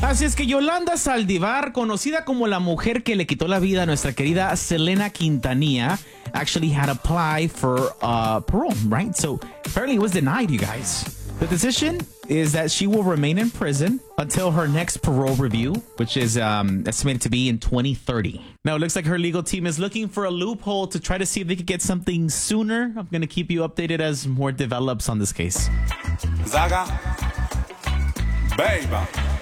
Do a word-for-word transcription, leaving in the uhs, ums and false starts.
Así es que Yolanda Saldívar, conocida como la mujer que le quitó la vida a nuestra querida Selena Quintanilla, actually had applied for uh, parole, right? So apparently it was denied, you guys. The decision is that she will remain in prison until her next parole review, which is um, estimated to be in twenty thirty. Now, it looks like her legal team is looking for a loophole to try to see if they could get something sooner. I'm going to keep you updated as more develops on this case. Zaga, baby.